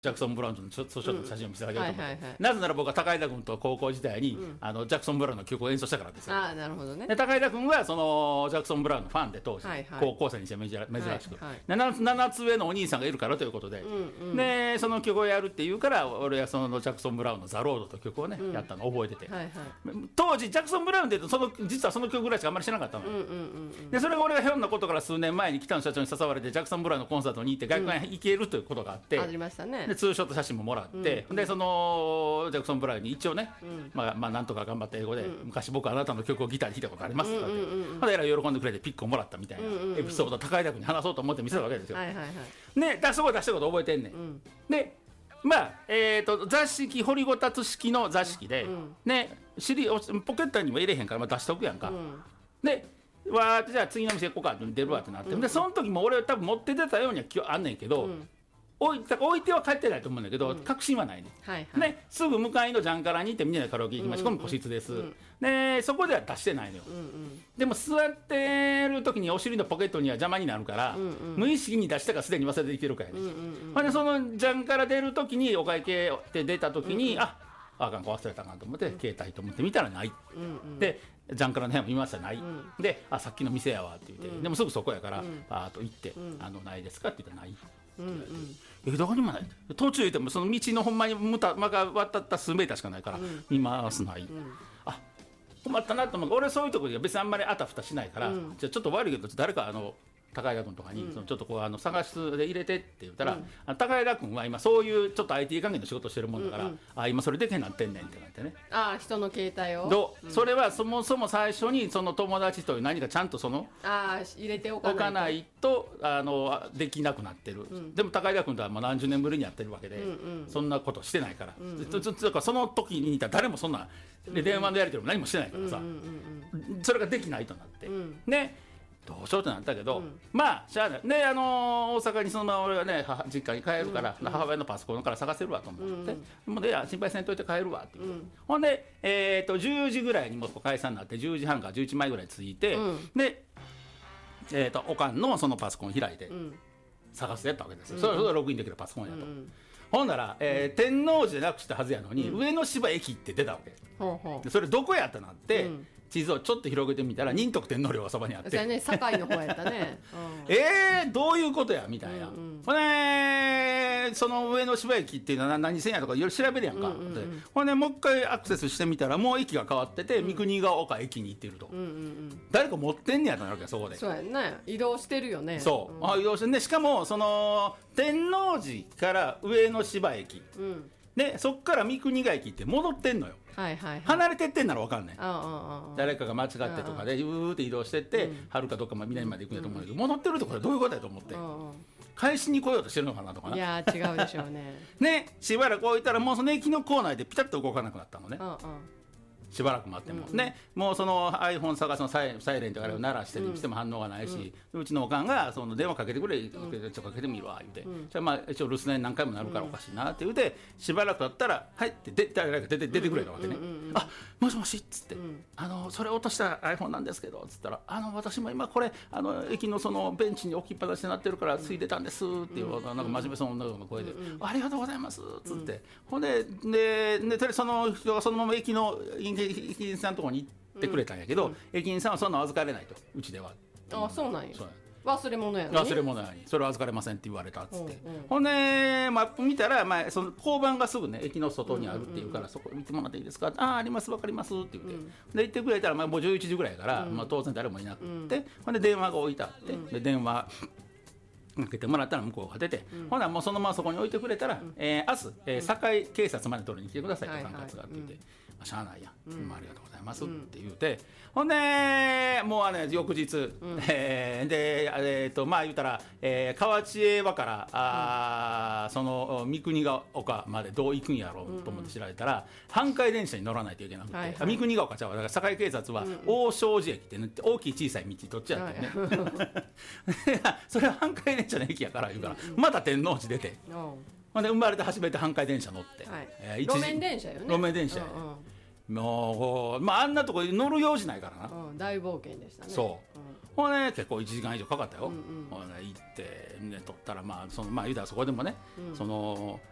ジャクソン・ブラウンとのちょっと写真を見せてあげようと思って、なぜなら僕は高枝君と高校時代に、ジャクソン・ブラウンの曲を演奏したからですよ。 ああ、なるほどね。 で高枝君はそのジャクソン・ブラウンのファンで当時、高校生にして珍しく、7つ上のお兄さんがいるからということで、でその曲をやるっていうから俺はそのジャクソン・ブラウンの「ザ・ロード」という曲をね、やったのを覚えてて、当時ジャクソン・ブラウンって実はその曲ぐらいしかあんまり知らなかったのよ。でそれが俺がひょんなことから数年前に北野社長に誘われてジャクソン・ブラウンのコンサートに行って外観に行けるということがあって、 ありましたね。 でツーショット写真ももらって、でそのジャクソン・ブラウンに一応ね、まあなんとか頑張って英語で、昔僕あなたの曲をギターで弾いたことありますとかって、まだえらい喜んでくれてピックをもらったみたいなエピソードを高枝君に話そうと思って見せたわけですよ。でそこで出したこと覚えてんねん。でまあ雑式掘りごたつ式の雑式で、ねポケットにも入れへんから、出しとくやんか。でわーってじゃあ次の店行こうかって出るわってなって、でその時も俺多分持って出たようにはあんねんけど、置いては帰ってないと思うんだけど、確信はないね。ですぐ向かいのジャンカラに行ってみんなでカラオケ行きました。これも個室です。でそこでは出してないのよ。でも座ってる時にお尻のポケットには邪魔になるから、無意識に出したかすでに忘れてきてるからね。でそのジャンカラ出る時にお会計って出た時に、あかん忘れたかなと思って携帯と思って見たらない。でジャンカラの部屋も見ましたない。でさっきの店やわって言って、でもすぐそこやからパーッと行って「ないですか?」って言ったら「ない」どこにもない。途中言ってもその道のほんまに渡った数メーターしかないから、見ますない。あ困ったなと思う。俺そういうところで別にあんまりあたふたしないから、じゃあちょっと悪いけど誰か高枝君とかに、ちょっとこう探しで入れてって言ったら、高枝君は今そういうちょっと IT 関係の仕事してるもんだから、今それでけへんなってんねんってなってね。 人の携帯をそれはそもそも最初にその友達という何かちゃんと入れておかないとできなくなってる。でも高枝君とはもう何十年ぶりにやってるわけで、そんなことしてないから、だからその時にいた誰もそんなで電話のやり取りも何もしてないからさ、それができないとなって、ねどうしようってなったけど、まあしゃあない。で大阪にそのまま俺はね実家に帰るから、母親のパソコンから探せるわと思って、もうで心配せんといて帰るわって言って、ほんで10時ぐらいにもう解散になって10時半から11時前ぐらいに着いて、でおかんのそのパソコン開いて探してやったわけですよ。それはログインできるパソコンやと。ほんなら天王寺でなくしたはずやのに、上野芝駅って出たわけで、それどこやったなって、地図をちょっと広げてみたら仁徳天皇陵がそばにあって、 堺の方やったね。 どういうことやみたいな。ほんでその上野芝駅っていうのは何線やとかいろいろ調べるやんか。ほんでもう一回アクセスしてみたらもう駅が変わってて、三国ヶ丘駅に行ってると。誰か持ってんねやとなるわけそこで。 そうやね、移動してるよね。 そう移動してね。しかもその天王寺から上野芝駅、でそっから三国ヶ駅って戻ってんのよ。離れてってんなら分かんない。誰かが間違ってとかでうーって移動してってはるかどっか南まで行くんやと思うんだけど、戻ってるとこれどういうことやと思って、返しに来ようとしてるのかなとかな。 いや違うでしょうね。 ねしばらく置いたらもうその駅の構内でピタッと動かなくなったのね。しばらく待っても、ねもうその iPhone 探すのサイレンとかを鳴らしてしても反応がないし、うちのおかんがその電話かけてくれ、ちょっとかけてみるわ言うて、じゃあ一応留守電何回もなるからおかしいなって言うて、しばらく経ったらはいって誰か出てくれたわけね。もしもしっつって、それ落とした iPhone なんですけどっつったら、私も今これ駅のそのベンチに置きっぱなしになってるからついてたんですっていう、なんか真面目そうな女の声で、ありがとうございますっつって、ほんでその人がそのまま駅員さんのところに行ってくれたんやけど、駅員さんはそんな預かれないと、うちでは。 そうなんや。忘れ物やのに。 忘れ物やにそれは預かれませんって言われたっつって、ほんでマップ見たら、その交番がすぐね駅の外にあるっていうから、そこ見てもらっていいですか、あります分かりますって言って、で言ってくれたら、もう11時ぐらいから、当然誰もいなくて、ほんで電話が置いてあって、で電話かけてもらったら向こうが出て、ほなもうそのままそこに置いてくれたら、明日、堺警察まで取りに来てくださいと管轄がって言って、しゃあないや、ありがとうございますって言うて、ほんでもう翌日、でまあ言うたら、河内江和からその三国ヶ丘までどう行くんやろうと思って調べたら、阪堺電車に乗らないといけなくて、三国ヶ丘ちゃうわ、だから堺警察は大正寺駅って大きい小さい道どっちやったよね。それは阪堺電車の駅やから言うから、また天王寺出て、ほんで生まれて初めて阪堺電車乗って、 路面電車よね。 路面電車や、もうあんなとこ乗る用事ないからな。 大冒険でしたね。 そうほんで結構1時間以上かかったよ。ほんで行って取ったら、言うたらそこでもね、その